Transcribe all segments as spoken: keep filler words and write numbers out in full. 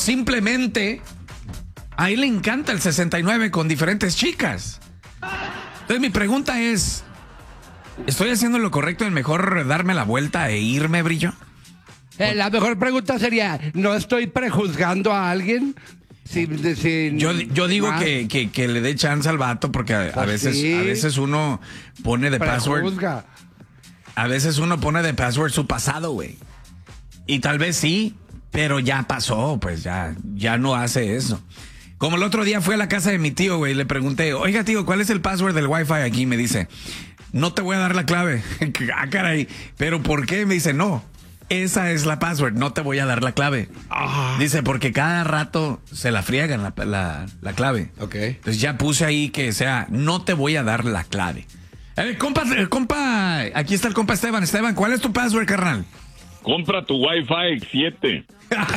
simplemente a él le encanta el sesenta y nueve con diferentes chicas. Entonces mi pregunta es, ¿estoy haciendo lo correcto en mejor darme la vuelta e irme, Brillo? Eh, la mejor pregunta sería, ¿no estoy prejuzgando a alguien? Si, si, yo, yo digo que, que, que le dé chance al vato porque a, a pues veces sí. a veces uno pone de Prejuzga. password. A veces uno pone de password su pasado, güey. Y tal vez sí, pero ya pasó, pues ya, ya no hace eso. Como el otro día fui a la casa de mi tío, güey, y le pregunté, oiga, tío, ¿cuál es el password del Wi-Fi aquí? Y me dice, no te voy a dar la clave. Ah, caray. ¿Pero por qué? Me dice, no, esa es la password, no te voy a dar la clave. Ah. Dice, porque cada rato se la friegan la, la, la clave. Ok. Entonces ya puse ahí que sea, no te voy a dar la clave. Eh, compa, eh, compa, aquí está el compa Esteban. Esteban, ¿cuál es tu password, carnal? Compra tu Wi-Fi siete.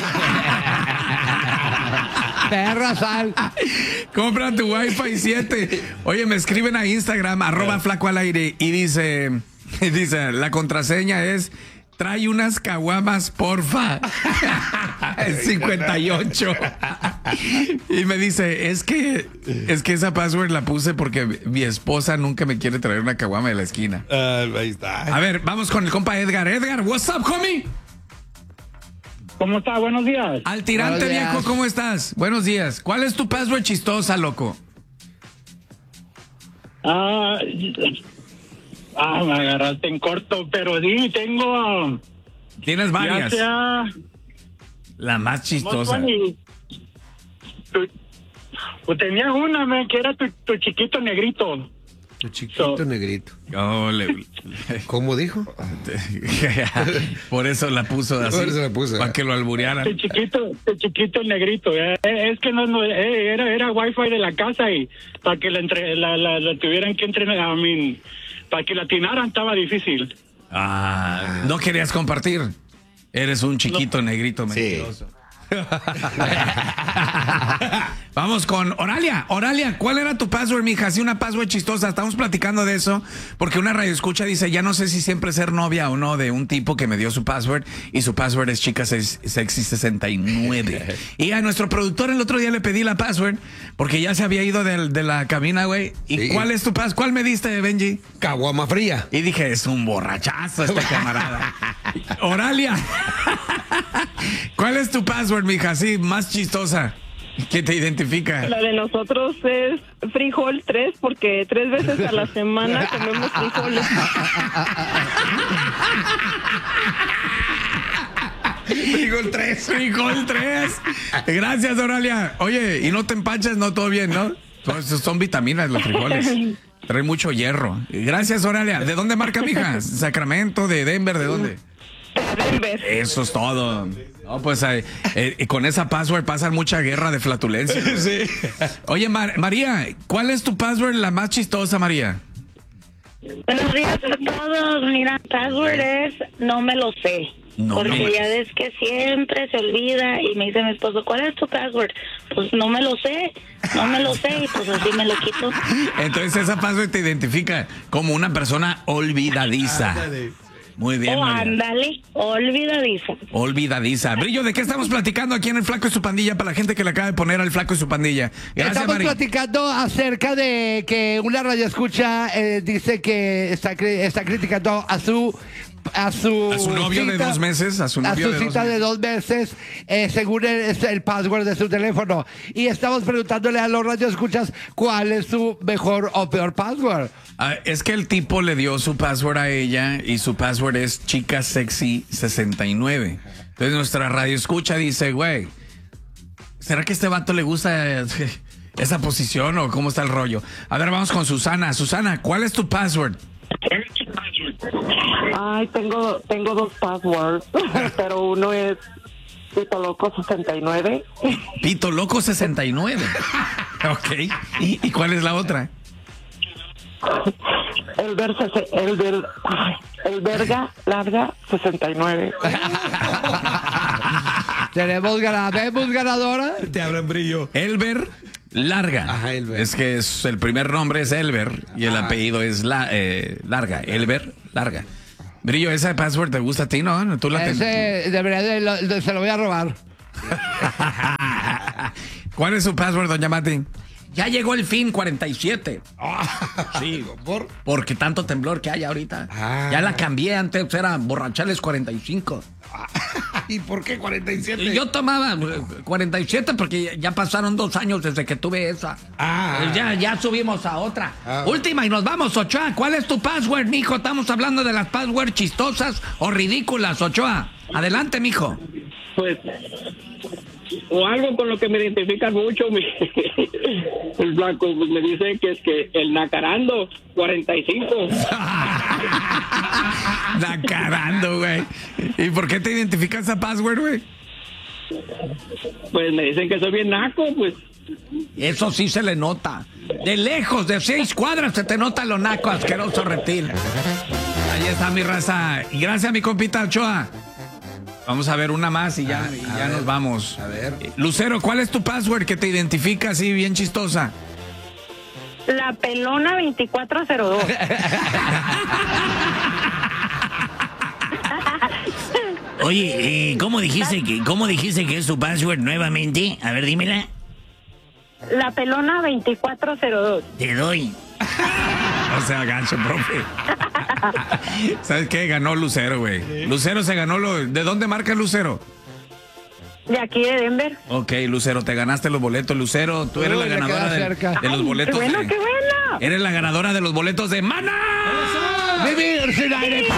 Perra sal. Compra tu Wi-Fi siete. Oye, me escriben a Instagram, arroba flaco al aire, y dice, dice, la contraseña es, trae unas caguamas, porfa. cincuenta y ocho. Y me dice, es que, es que esa password la puse porque mi esposa nunca me quiere traer una caguama de la esquina. Uh, ahí está. A ver, vamos con el compa Edgar. Edgar, what's up, homie? ¿Cómo está? Buenos días. Al tirante, Buenos días. viejo, ¿cómo estás? Buenos días. ¿Cuál es tu password chistosa, loco? Ah, ah, me agarraste en corto, pero sí, tengo... Tienes varias. Ya sea... La más chistosa. Tu, pues tenía una, man, que era tu, tu chiquito negrito. Tu chiquito So- negrito. Oh, le- ¿Cómo dijo? Por eso la puso así. Por eso la puso. Para que lo alburearan. Tu chiquito, tu chiquito negrito. Eh, eh, es que no, no eh, era, era wifi de la casa y para que la, entre, la, la, la tuvieran que entrenar, I mean, para que la atinaran estaba difícil. Ah, no querías compartir. Eres un chiquito negrito mentiroso. Vamos con Oralia. Oralia, ¿cuál era tu password, mija? Sí, una password chistosa. Estamos platicando de eso porque una radioescucha dice, ya no sé si siempre ser novia o no de un tipo que me dio su password y su password es chica sexy sesenta y nueve. Y a nuestro productor el otro día le pedí la password porque ya se había ido de, de la cabina, güey. ¿Y Sí. cuál es tu password? ¿Cuál me diste, Benji? Caguama fría. Y dije, es un borrachazo este camarada. Oralia, ¿cuál es tu password, mija? Sí, más chistosa. ¿Qué te identifica? La de nosotros es frijol tres porque tres veces a la semana comemos frijoles. Frijol tres. Frijol tres. Gracias, Oralia. Oye, y no te empachas, no, todo bien, ¿no? Son, son vitaminas los frijoles. Trae mucho hierro. Gracias, Oralia. ¿De dónde marca, mija? ¿Sacramento? ¿De Denver? ¿De dónde? Denver. Eso es todo. No, pues eh, eh, con esa password pasan mucha guerra de flatulencia. Sí. Oye, Mar- María, ¿cuál es tu password la más chistosa, María? Buenos días a todos. Mira, password es no me lo sé. No porque me lo ya sé. ves que siempre se olvida y me dice mi esposo, ¿cuál es tu password? Pues no me lo sé, no me lo sé y pues así me lo quito. Entonces esa password te identifica como una persona olvidadiza. Muy bien, O María. ándale, olvidadiza. Olvidadiza. Brillo, ¿de qué estamos platicando aquí en El Flaco y su Pandilla para la gente que le acaba de poner al Flaco y su Pandilla? Gracias, Estamos María. platicando acerca de que una radioescucha eh, dice que está, cri- está criticando a su a su A su novio de dos meses, a su novio de dos cita de dos meses, eh, según el, es el password de su teléfono. Y estamos preguntándole a los radioescuchas cuál es su mejor o peor password. Ah, es que el tipo le dio su password a ella y su password es chica sexy sesenta y nueve. Entonces nuestra radio escucha dice, güey, ¿será que a este vato le gusta esa posición o cómo está el rollo? A ver, vamos con Susana. Susana, ¿cuál es tu password? Ay, tengo tengo dos passwords, pero uno es Pito Loco sesenta y nueve. Pito Loco sesenta y nueve. Ok. ¿Y, y cuál es la otra? El ver, el ver, ay, el verga larga sesenta y nueve. Tenemos ganadora. ¿Vemos ganadora? Te hablan, Brillo. Elber Larga. Ajá, Elber. Es que es, el primer nombre es Elber y el apellido es la, eh, Larga. Elber Larga. Brillo, esa password te gusta a ti, ¿no? Tú la ten- Ese debería de, lo- de- se lo voy a robar. ¿Cuál es su password, doña Mati? Ya llegó el fin cuarenta y siete. Sí, ¿Por? porque tanto temblor que hay ahorita. Ah. Ya la cambié, antes era borrachales cuarenta y cinco. ¿Y por qué cuarenta y siete? Yo tomaba eh, cuarenta y siete porque ya pasaron dos años desde que tuve esa. Ah. Eh, Ya, ya subimos a otra. Ah. Última y nos vamos, Ochoa. ¿Cuál es tu password, mijo? Estamos hablando de las passwords chistosas o ridículas, Ochoa. Adelante, mijo. Pues, o algo con lo que me identifican mucho, mi, el blanco, pues me dice que es que el nacarando, cuarenta y cinco. Nacarando, güey. ¿Y por qué te identificas esa password, güey? Pues me dicen que soy bien naco, pues. Eso sí se le nota. De lejos, de seis cuadras, se te nota lo naco, asqueroso reptil. Ahí está mi raza. Y gracias a mi compita Ochoa. Vamos a ver una más y ya, Ah, y a ya ver, nos vamos. a ver. Lucero, ¿cuál es tu password que te identifica así bien chistosa? La pelona veinticuatro cero dos. Oye, eh, ¿cómo dijiste que cómo dijiste que es tu password nuevamente? A ver, dímela. La pelona veinticuatro cero dos. Te doy. O sea, gancho, profe. ¿Sabes qué? Ganó Lucero, güey. Lucero se ganó lo... ¿De dónde marca Lucero? De aquí de Denver. Ok, Lucero, te ganaste los boletos. Lucero, tú eres Uy, la le ganadora queda de, cerca. de los Ay, boletos. ¡Qué bueno, de- qué bueno! Eres la ganadora de los boletos de Mana. Vivir sin aire.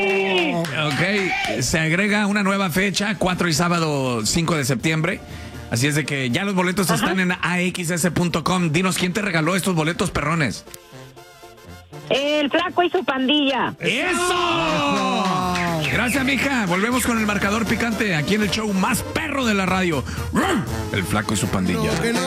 Ok, se agrega una nueva fecha, cuatro y sábado cinco de septiembre. Así es de que ya los boletos están en a x s punto com. Dinos, ¿quién te regaló estos boletos perrones? El flaco y su pandilla. ¡Eso! Gracias, mija. Volvemos con el marcador picante aquí en el show más perro de la radio. El flaco y su pandilla.